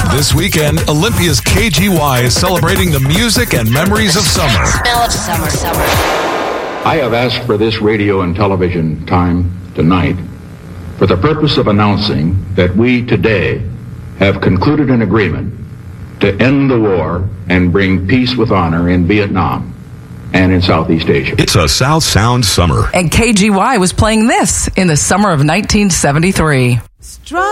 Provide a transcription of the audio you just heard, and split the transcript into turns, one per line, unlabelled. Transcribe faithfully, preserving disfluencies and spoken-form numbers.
This weekend, Olympia's K G Y is celebrating the music and memories of summer.
Smell of summer, summer.
I have asked for this radio and television time tonight for the purpose of announcing that we today have concluded an agreement to end the war and bring peace with honor in Vietnam and in Southeast Asia.
It's a South Sound summer.
And K G Y was playing this in the summer of nineteen seventy-three.